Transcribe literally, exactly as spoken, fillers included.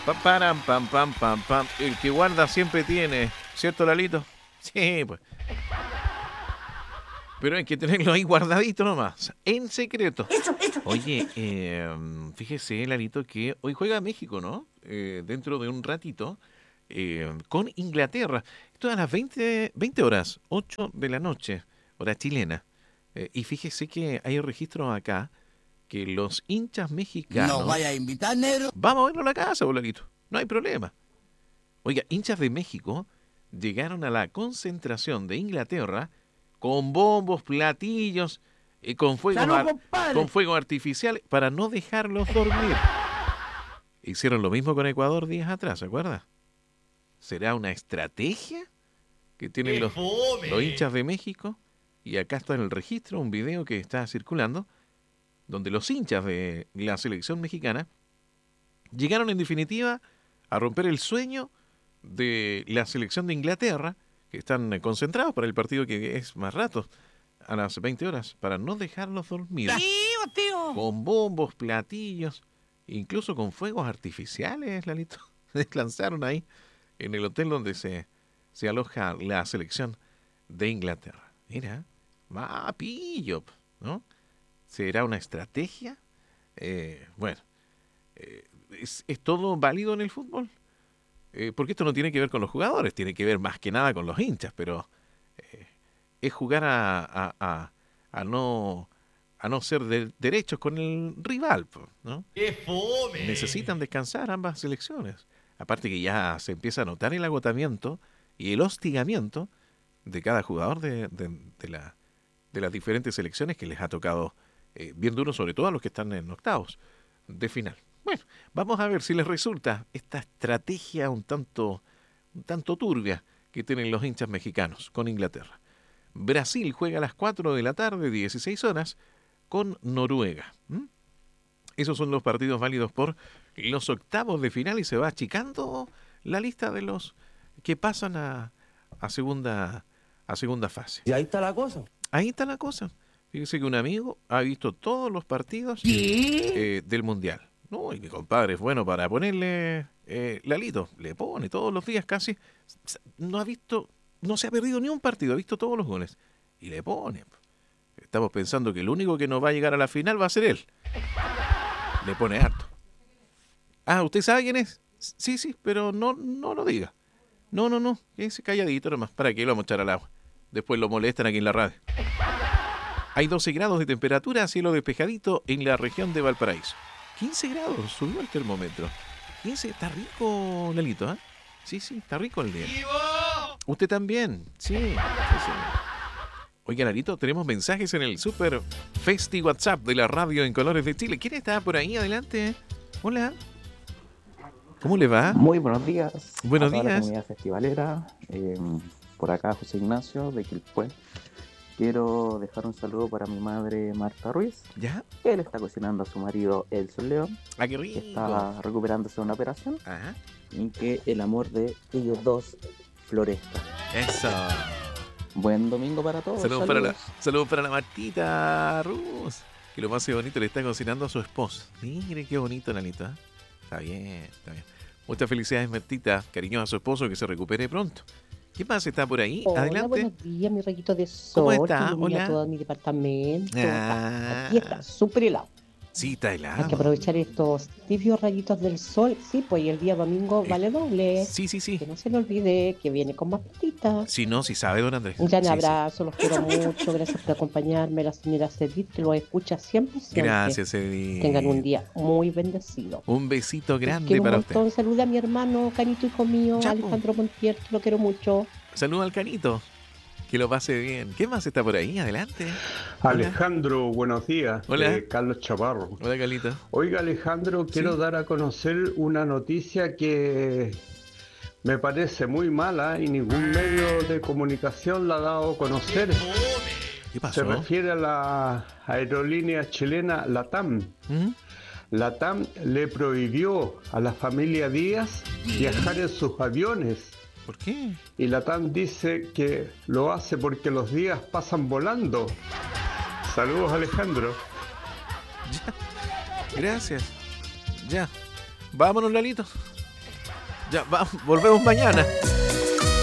Pa, param, pam, pam, pam, pam. El que guarda siempre tiene, ¿cierto, Lalito? Sí, pues. Pero hay que tenerlo ahí guardadito nomás, en secreto. Eso, eso. Oye, eh, fíjese, Lalito, que hoy juega México, ¿no? Eh, dentro de un ratito, eh, con Inglaterra. Esto a las veinte, veinte horas, ocho de la noche, hora chilena. Eh, y fíjese que hay registro acá que los hinchas mexicanos... No vaya a invitar, negro. Vamos a verlo a la casa, bolalito. No hay problema. Oiga, hinchas de México llegaron a la concentración de Inglaterra con bombos, platillos, eh, con fuegos ar- con fuegos artificiales para no dejarlos dormir. Hicieron lo mismo con Ecuador días atrás, ¿se acuerda? ¿Será una estrategia que tienen los, los hinchas de México? Y acá está en el registro un video que está circulando donde los hinchas de la selección mexicana llegaron en definitiva a romper el sueño de la selección de Inglaterra, que están concentrados para el partido que es más rato, a las veinte horas, para no dejarlos dormir. Tío, tío. Con bombos, platillos, incluso con fuegos artificiales, Lalito. Lanzaron ahí en el hotel donde se, se aloja la selección de Inglaterra. Mira, mapillo, ¿no? ¿Será una estrategia? Eh, bueno, eh, ¿es, ¿es todo válido en el fútbol? Eh, porque esto no tiene que ver con los jugadores, tiene que ver más que nada con los hinchas, pero eh, es jugar a, a, a, a no a no ser de derechos con el rival, ¿no? ¡Qué fome! Necesitan descansar ambas selecciones. Aparte que ya se empieza a notar el agotamiento y el hostigamiento de cada jugador de, de, de, la, de las diferentes selecciones que les ha tocado eh, bien duro, sobre todo a los que están en octavos de final. Bueno, vamos a ver si les resulta esta estrategia un tanto, un tanto turbia que tienen los hinchas mexicanos con Inglaterra. Brasil juega a las cuatro de la tarde, dieciséis horas, con Noruega. ¿Mm? Esos son los partidos válidos por los octavos de final y se va achicando la lista de los que pasan a, a, segunda, a segunda fase. Y ahí está la cosa. Ahí está la cosa. Fíjese que un amigo ha visto todos los partidos ¿Qué? eh, del Mundial. No, y mi compadre es bueno para ponerle eh, Lalito. Le pone todos los días casi. No ha visto, no se ha perdido ni un partido, ha visto todos los goles. Y le pone. Estamos pensando que el único que nos va a llegar a la final va a ser él. Le pone harto. Ah, ¿usted sabe quién es? Sí, sí, pero no, no lo diga. No, no, no. Quédese calladito nomás. ¿Para qué lo vamos a echar al agua? Después lo molestan aquí en la radio. Hay doce grados de temperatura, cielo despejadito en la región de Valparaíso. quince grados, subió el termómetro. quince, está rico, Lalito, ¿eh? Sí, sí, está rico el día. ¿Usted también? Sí, sí, sí. Oiga, Lalito, tenemos mensajes en el Super Festi WhatsApp de la radio en Colores de Chile. ¿Quién está por ahí? Adelante. Hola. ¿Cómo le va? Muy buenos días. Buenos a toda días. la comunidad festivalera. Eh, por acá José Ignacio de Quilpué. Quiero dejar un saludo para mi madre Marta Ruiz. ¿Ya? Él está cocinando a su marido Elson León. Ah, qué Que rico. está recuperándose de una operación. Ajá. Y que el amor de ellos dos florezca. Eso. Buen domingo para todos. Saludos para la, Saludos. saludos para la Martita Ruz. Que lo más bonito le está cocinando a su esposo. Mire qué bonito, Lalito. ¿Eh? Está bien, está bien. Muchas felicidades, Martita. Cariños a su esposo, que se recupere pronto. ¿Qué más está por ahí? Hola, Adelante. buenos días, mi rayito de sol. ¿Cómo está? Que ilumina Hola. todo mi departamento. Ah. Aquí está súper helado. Sí, está Hay que helado. aprovechar estos tibios rayitos del sol. Sí, pues y el día domingo vale doble. Sí, sí, sí. Que no se le olvide que viene con más patitas. Si no, si sabe, don Andrés. Un gran Sí, sí. abrazo, los quiero mucho. Gracias por acompañarme, la señora Cedit, que los escucha siempre, siempre. Gracias, Edith. Tengan un día muy bendecido. Un besito grande Quiero un para usted. montón. Saluda a mi hermano, Canito, hijo mío, Ya, po. Alejandro Montier, que lo quiero mucho. Saludos al Canito. Que lo pase bien. ¿Qué más está por ahí? Adelante. Hola. Alejandro, buenos días. Hola. Eh, Carlos Chaparro. Hola, Carlito. Oiga, Alejandro, quiero Sí. dar a conocer una noticia que me parece muy mala y ningún medio de comunicación la ha dado a conocer. ¿Qué pasó? Se refiere a la aerolínea chilena LATAM. ¿Mm? LATAM le prohibió a la familia Díaz viajar en sus aviones. ¿Por qué? Y LATAM dice que lo hace porque los días pasan volando. Saludos, Alejandro. Ya. Gracias. Ya. Vámonos, Lalito. Ya, va, volvemos mañana.